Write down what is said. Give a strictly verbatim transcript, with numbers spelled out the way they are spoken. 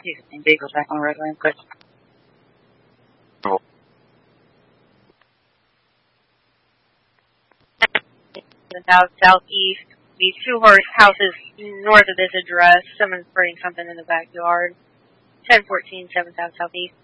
Using vehicles back on the roadway, quick. Oh. South, southeast, these two horse houses north of this address. Someone's burning something in the backyard. ten fourteen, seven South, southeast.